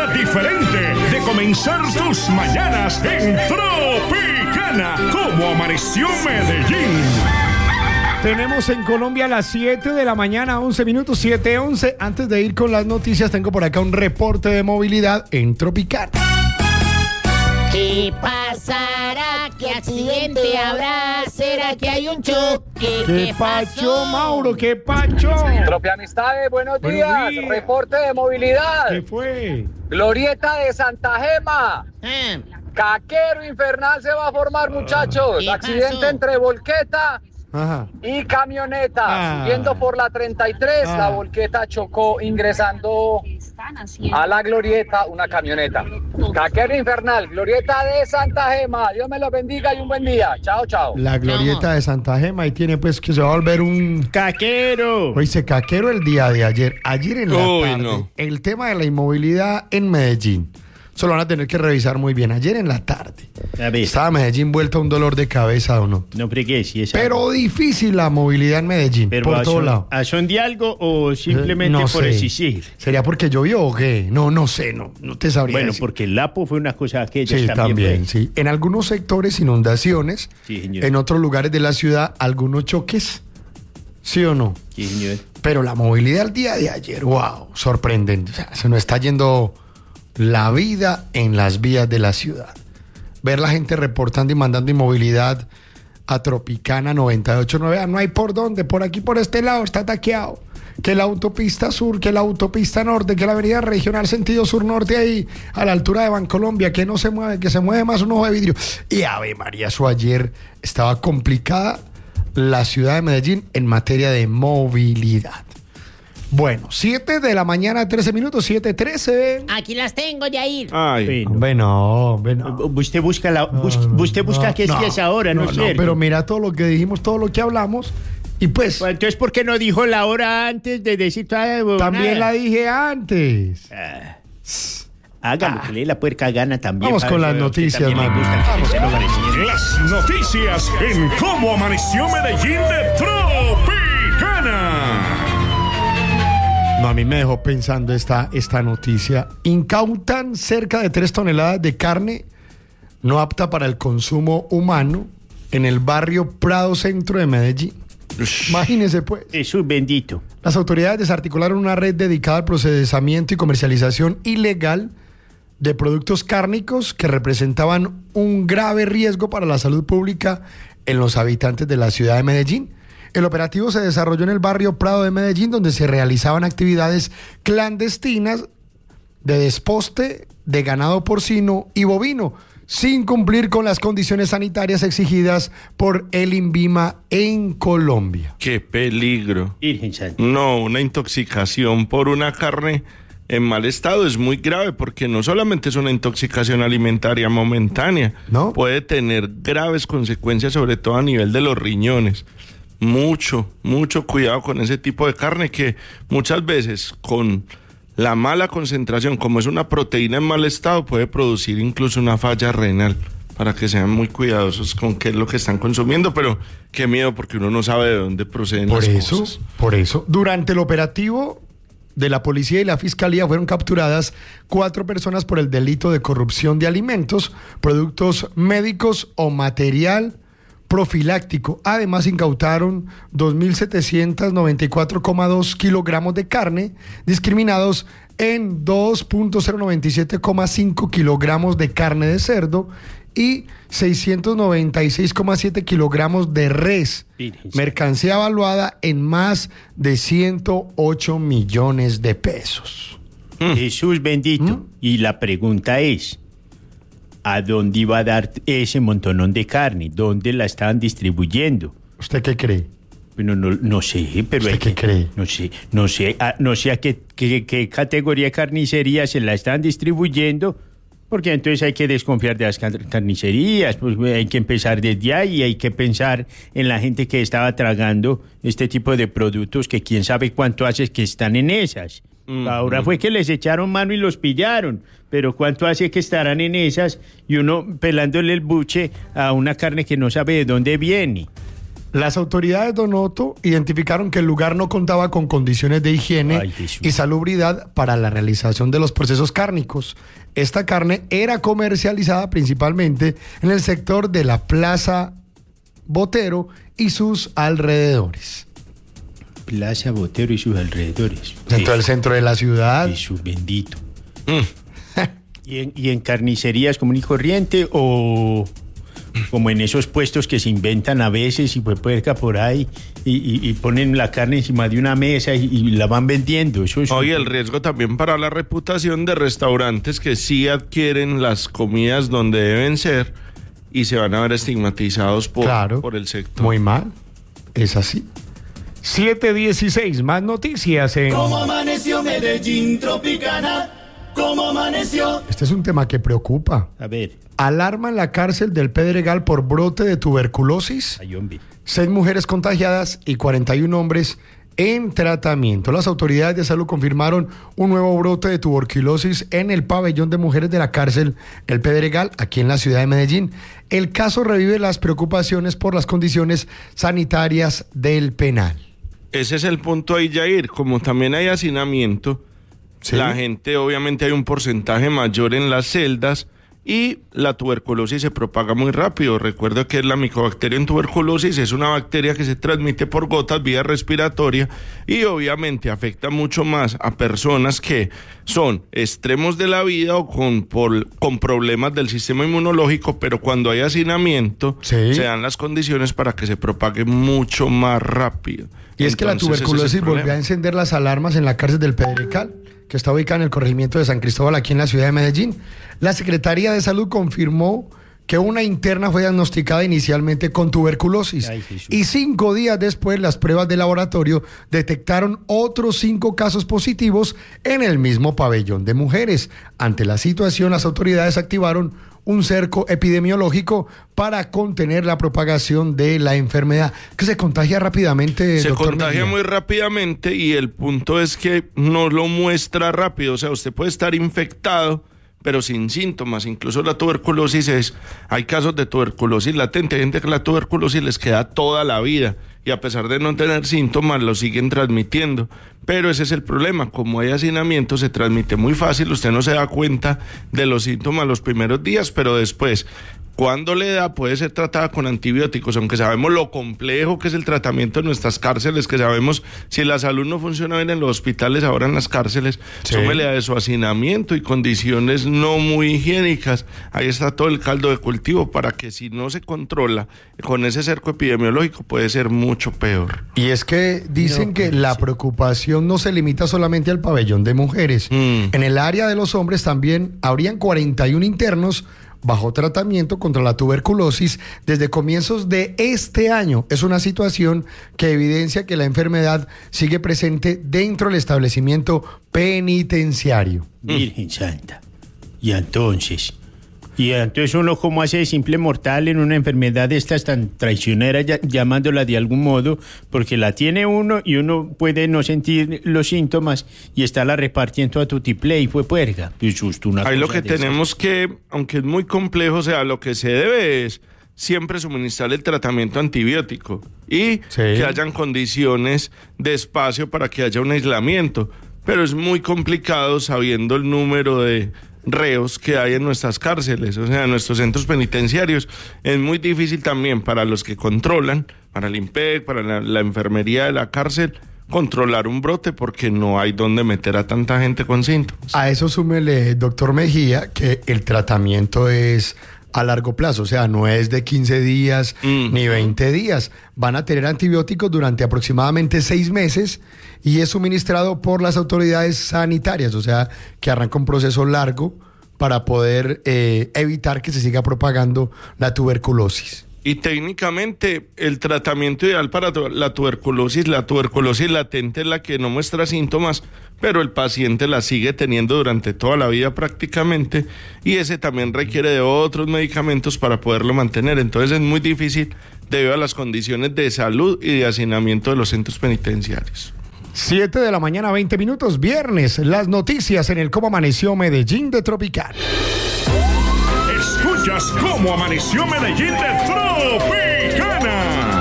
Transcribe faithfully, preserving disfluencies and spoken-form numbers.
manera diferente de comenzar tus mañanas en Tropicana. ¿Cómo amaneció Medellín? Tenemos en Colombia a las siete de la mañana, once minutos, siete once. Antes de ir con las noticias, tengo por acá un reporte de movilidad en Tropicana. ¿Qué pasará? ¿Qué accidente habrá? ¿Será que hay un choque? ¿Qué, ¿Qué pacho, pasó? Mauro? ¿Qué pacho? Tropiamistades, buenos, Buenos días. días. Reporte de movilidad. ¿Qué fue? Glorieta de Santa Gema. Ah, Caquero infernal se va a formar, muchachos. ¿Qué Accidente pasó? entre volqueta Ajá. y camioneta. Ah. Subiendo por la treinta y tres, Ah. la volqueta chocó ingresando a la glorieta una camioneta. Caquero infernal, glorieta de Santa Gema. Dios me los bendiga y un buen día. Chao, chao. La glorieta de Santa Gema y tiene pues que se va a volver un... ¡Caquero! Oye, caquero el día de ayer. Ayer en la Uy, tarde, no. el tema de la inmovilidad en Medellín. Eso lo van a tener que revisar muy bien. Ayer en la tarde. A ver, Estaba Medellín vuelta a un dolor de cabeza o no. no fregué, si es Pero difícil la movilidad en Medellín, Pero por a todo son, lado. ¿a son de algo o simplemente No por sé. exigir? ¿Sería porque llovió o qué? No, no sé, no, no te sabría Bueno, decir. porque el Lapo fue una cosa aquella Sí, también. también, fue. sí. En algunos sectores inundaciones, Sí, señor. en otros lugares de la ciudad algunos choques, ¿sí o no? Sí, señor. Pero la movilidad el día de ayer, wow, sorprendente. O sea, se nos está yendo la vida en las vías de la ciudad. Ver la gente reportando y mandando inmovilidad a Tropicana noventa y ocho punto nueve. Ah, no hay por dónde, por aquí, por este lado, está taqueado. Que la autopista sur, que la autopista norte, que la avenida regional sentido sur-norte ahí, a la altura de Bancolombia, que no se mueve, que se mueve más un ojo de vidrio. Y Ave María, eso ayer estaba complicada la ciudad de Medellín en materia de movilidad. Bueno, siete de la mañana, trece minutos, siete trece. aquí las tengo, Yair. Ay, Hombre, no, hombre, no. Usted busca la, bus- usted busca No, qué no, es ahora, ¿no, no, es no, cierto? pero mira todo lo que dijimos, todo lo que hablamos, y pues Pues, entonces, ¿por qué no dijo la hora antes de decir toda la huevonada? también la dije antes. Ah. Hágalo, que le dé la puerca gana también. Vamos para con eso, las a usted noticias, también le mano. gusta que Vamos se lo con las pareciera. Las noticias en Cómo amaneció Medellín de Tropicana. No, a mí me dejó pensando esta, esta noticia. Incautan cerca de tres toneladas de carne no apta para el consumo humano en el barrio Prado Centro de Medellín. Imagínese pues. Jesús bendito. Las autoridades desarticularon una red dedicada al procesamiento y comercialización ilegal de productos cárnicos que representaban un grave riesgo para la salud pública en los habitantes de la ciudad de Medellín. El operativo se desarrolló en el barrio Prado de Medellín, donde se realizaban actividades clandestinas de desposte de ganado porcino y bovino, sin cumplir con las condiciones sanitarias exigidas por el INVIMA en Colombia. ¡Qué peligro! Virgen Santa. No, una intoxicación por una carne en mal estado es muy grave porque no solamente es una intoxicación alimentaria momentánea, ¿no? Puede tener graves consecuencias, sobre todo a nivel de los riñones. Mucho, mucho cuidado con ese tipo de carne que muchas veces con la mala concentración, como es una proteína en mal estado, puede producir incluso una falla renal. Para que sean muy cuidadosos con qué es lo que están consumiendo, pero qué miedo porque uno no sabe de dónde proceden Por las eso, cosas. por eso. Durante el operativo de la policía y la fiscalía fueron capturadas cuatro personas por el delito de corrupción de alimentos, productos médicos o material profiláctico. Además, incautaron dos mil setecientos noventa y cuatro coma dos kilogramos de carne, discriminados en dos mil noventa y siete coma cinco kilogramos de carne de cerdo y seiscientos noventa y seis coma siete kilogramos de res, mercancía evaluada en más de ciento ocho millones de pesos. Jesús bendito. ¿Mm? Y la pregunta es, ¿a dónde iba a dar ese montonón de carne? ¿Dónde la estaban distribuyendo? ¿Usted qué cree? Bueno, no, no sé, pero... ¿Usted hay qué que- cree? No sé, no sé, a, no sé a qué, qué, qué categoría de carnicería se la están distribuyendo, porque entonces hay que desconfiar de las car- carnicerías, pues hay que empezar desde ahí, hay que pensar en la gente que estaba tragando este tipo de productos que quién sabe cuánto hace que están en esas. Mm, Ahora mm. fue que les echaron mano y los pillaron, pero cuánto hace que estarán en esas y uno pelándole el buche a una carne que no sabe de dónde viene. Las autoridades de Donoto identificaron que el lugar no contaba con condiciones de higiene Ay, Jesús. y salubridad para la realización de los procesos cárnicos. Esta carne era comercializada principalmente en el sector de la Plaza Botero y sus alrededores. Plaza Botero y sus alrededores. Dentro del centro de la ciudad. Jesús bendito. Mm. ¿Y en, y en carnicerías común y corriente o como en esos puestos que se inventan a veces y pues puerca por ahí y, y, y ponen la carne encima de una mesa y, y la van vendiendo? Eso es Oye, el riesgo también para la reputación de restaurantes que sí adquieren las comidas donde deben ser y se van a ver estigmatizados por, Claro, por el sector. muy mal. Es así. siete dieciséis, más noticias en... ¿Cómo amaneció Medellín Tropicana? ¿Cómo amaneció? Este es un tema que preocupa. A ver, Alarma en la cárcel del Pedregal por brote de tuberculosis. ay, hombre. Seis mujeres contagiadas y cuarenta y un hombres en tratamiento. Las autoridades de salud confirmaron un nuevo brote de tuberculosis en el pabellón de mujeres de la cárcel El Pedregal, aquí en la ciudad de Medellín. El caso revive las preocupaciones por las condiciones sanitarias del penal. Ese es el punto ahí, Jair. Como también hay hacinamiento, Sí. la gente, obviamente hay un porcentaje mayor en las celdas y la tuberculosis se propaga muy rápido. Recuerda que la micobacteria en tuberculosis es una bacteria que se transmite por gotas vía respiratoria y obviamente afecta mucho más a personas que son extremos de la vida o con, por, con problemas del sistema inmunológico, pero cuando hay hacinamiento Sí. se dan las condiciones para que se propague mucho más rápido. Y es que la Entonces, ese es el tuberculosis volvió problema. a encender las alarmas en la cárcel del Pedregal, que está ubicada en el corregimiento de San Cristóbal, aquí en la ciudad de Medellín. La Secretaría de Salud confirmó que una interna fue diagnosticada inicialmente con tuberculosis. Ay, Jesús. Y cinco días después, las pruebas de laboratorio detectaron otros cinco casos positivos en el mismo pabellón de mujeres. Ante la situación, las autoridades activaron un cerco epidemiológico para contener la propagación de la enfermedad, que se contagia rápidamente. Se doctor contagia Mejía. muy rápidamente y el punto es que no lo muestra rápido. O sea, usted puede estar infectado, pero sin síntomas. Incluso la tuberculosis es, hay casos de tuberculosis latente, hay gente que la tuberculosis les queda toda la vida y a pesar de no tener síntomas lo siguen transmitiendo. Pero ese es el problema, como hay hacinamiento se transmite muy fácil, usted no se da cuenta de los síntomas los primeros días, pero después, cuando le da, puede ser tratada con antibióticos, aunque sabemos lo complejo que es el tratamiento en nuestras cárceles, que sabemos si la salud no funciona bien en los hospitales, ahora en las cárceles, Sí. súmele a eso hacinamiento y condiciones no muy higiénicas, ahí está todo el caldo de cultivo para que si no se controla con ese cerco epidemiológico puede ser mucho peor. Y es que dicen No, que pues, la sí. preocupación no se limita solamente al pabellón de mujeres. Mm. En el área de los hombres también habrían cuarenta y un internos bajo tratamiento contra la tuberculosis desde comienzos de este año. Es una situación que evidencia que la enfermedad sigue presente dentro del establecimiento penitenciario. Virgen Santa. Y entonces, y entonces uno cómo hace de simple mortal en una enfermedad de estas tan traicionera, ya- llamándola de algún modo, porque la tiene uno y uno puede no sentir los síntomas y estarla repartiendo a tutiplé y fue puerga. Pues susto, una Ahí lo cosa que de esas. tenemos que, aunque es muy complejo, o sea, lo que se debe es siempre suministrar el tratamiento antibiótico y Sí. que hayan condiciones de espacio para que haya un aislamiento. Pero es muy complicado sabiendo el número de reos que hay en nuestras cárceles, o sea, en nuestros centros penitenciarios. Es muy difícil también para los que controlan, para el IMPEC, para la, la enfermería de la cárcel, controlar un brote porque no hay donde meter a tanta gente con síntomas. A eso súmele, doctor Mejía, que el tratamiento es a largo plazo, o sea, no es de quince días Mm. ni veinte días. Van a tener antibióticos durante aproximadamente seis meses y es suministrado por las autoridades sanitarias, o sea, que arranca un proceso largo para poder eh, evitar que se siga propagando la tuberculosis. Y técnicamente el tratamiento ideal para tu- la tuberculosis, la tuberculosis latente es la que no muestra síntomas, pero el paciente la sigue teniendo durante toda la vida prácticamente y ese también requiere de otros medicamentos para poderlo mantener. Entonces es muy difícil debido a las condiciones de salud y de hacinamiento de los centros penitenciarios. siete de la mañana, veinte minutos, viernes, las noticias en el Cómo Amaneció Medellín de Tropical. Escuchas cómo amaneció Medellín de Tropicana.